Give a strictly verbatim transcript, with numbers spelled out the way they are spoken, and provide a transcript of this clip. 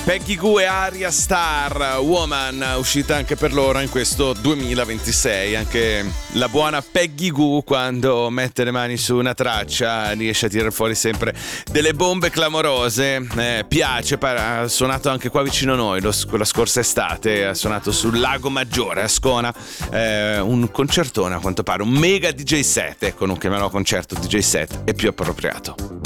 Peggy Goo e Arya Starr, Woman, uscita anche per loro in questo duemilaventisei. Anche la buona Peggy Goo, quando mette le mani su una traccia, riesce a tirare fuori sempre delle bombe clamorose. Eh, piace, ha suonato anche qua vicino a noi lo, la scorsa estate, ha suonato sul Lago Maggiore a Ascona, eh, un concertone a quanto pare, un mega D J set, ecco, non chiamerò concerto, D J set è più appropriato.